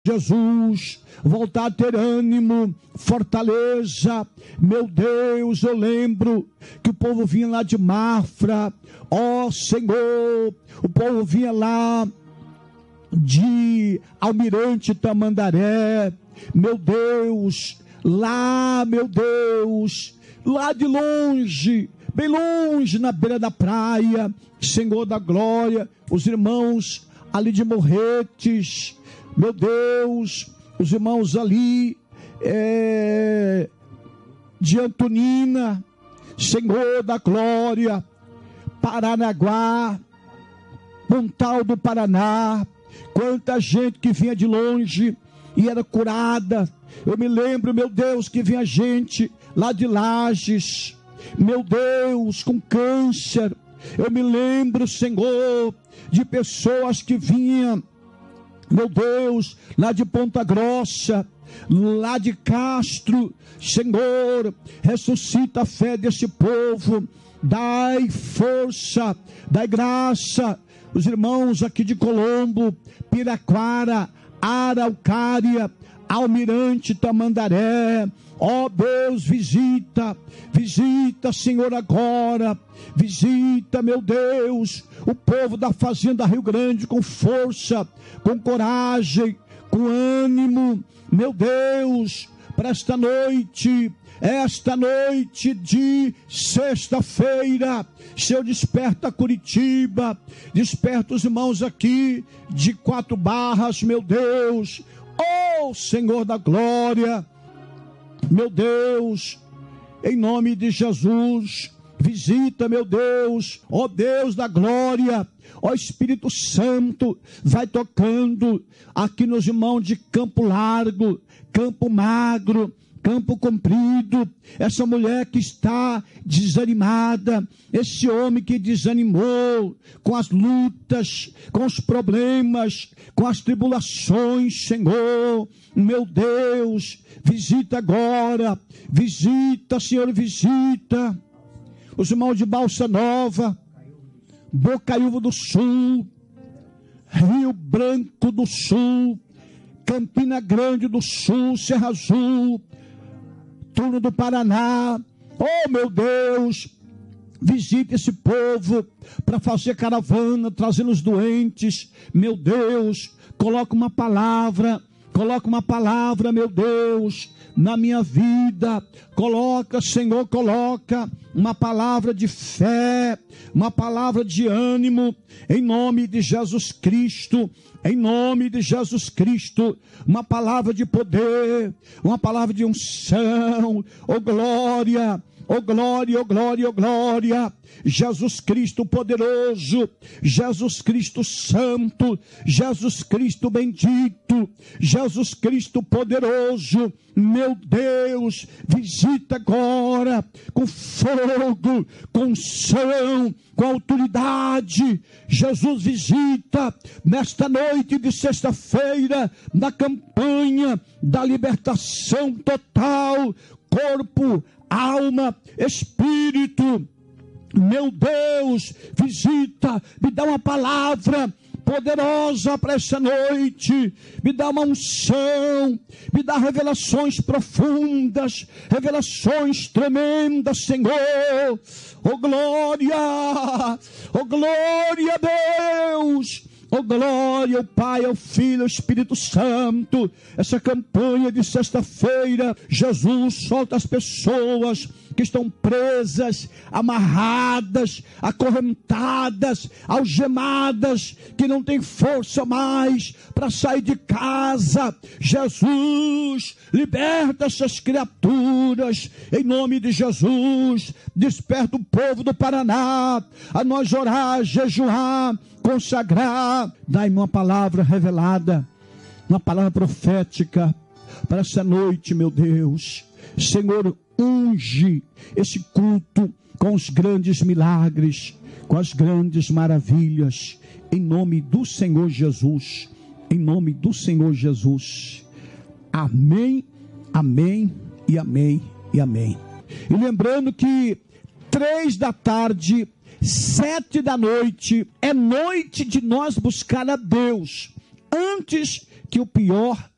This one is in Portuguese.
Jesus, voltar a ter ânimo, fortaleza. Meu Deus, eu lembro que o povo vinha lá de Mafra, ó Senhor, o povo vinha lá de Almirante Tamandaré, meu Deus, lá, meu Deus, lá de longe, bem longe, na beira da praia, Senhor da glória, os irmãos ali de Morretes, meu Deus, os irmãos ali de Antonina, Senhor da glória, Paranaguá, Pontal do Paraná, quanta gente que vinha de longe e era curada. Eu me lembro, meu Deus, que vinha gente lá de Lages, meu Deus, com câncer. Eu me lembro, Senhor, de pessoas que vinham, meu Deus, lá de Ponta Grossa, lá de Castro. Senhor, ressuscita a fé desse povo, dai força, dai graça. Os irmãos aqui de Colombo, Piraquara, Araucária, Almirante Tamandaré, ó Deus, visita, Senhor, agora, visita, meu Deus, o povo da Fazenda Rio Grande com força, com coragem, com ânimo, meu Deus, para esta noite de sexta-feira. Senhor, desperta Curitiba, desperta os irmãos aqui de Quatro Barras, meu Deus, ó Senhor da glória, meu Deus, em nome de Jesus, visita, meu Deus, ó Deus da glória, ó Espírito Santo, vai tocando aqui nos irmãos de Campo Largo, Campo Magro, Campo Comprido, essa mulher que está desanimada, esse homem que desanimou com as lutas, com os problemas, com as tribulações, Senhor, meu Deus, visita agora, visita, Senhor, visita os irmãos de Balsa Nova, Bocaiúva do Sul, Rio Branco do Sul, Campina Grande do Sul, Serra Azul, Turno do Paraná. Oh, meu Deus, visite esse povo para fazer caravana, trazendo os doentes. Meu Deus, coloca uma palavra, meu Deus, na minha vida. Coloca, Senhor, coloca uma palavra de fé, uma palavra de ânimo, em nome de Jesus Cristo. Em nome de Jesus Cristo, uma palavra de poder, uma palavra de unção, oh glória, oh glória, oh glória, oh glória. Jesus Cristo poderoso, Jesus Cristo santo, Jesus Cristo bendito, Jesus Cristo poderoso, meu Deus, visita agora, com fogo, com unção, com autoridade. Jesus, visita nesta noite de sexta-feira, na campanha da libertação total, corpo, alma, espírito. Meu Deus, visita, me dá uma palavra poderosa para essa noite, me dá uma unção, me dá revelações profundas, revelações tremendas, Senhor. Oh glória a Deus. Oh glória ao Pai, ao Filho, ao Espírito Santo. Essa campanha de sexta-feira, Jesus, solta as pessoas que estão presas, amarradas, acorrentadas, algemadas, que não têm força mais para sair de casa. Jesus, liberta essas criaturas, em nome de Jesus. Desperta o povo do Paraná, a nós orar, jejuar, consagrar. Dai-me uma palavra revelada, uma palavra profética para essa noite, meu Deus. Senhor, unge esse culto com os grandes milagres, com as grandes maravilhas, em nome do Senhor Jesus, em nome do Senhor Jesus. Amém, amém e amém e amém. E lembrando que 3 da tarde, 7 da noite, é noite de nós buscar a Deus, antes que o pior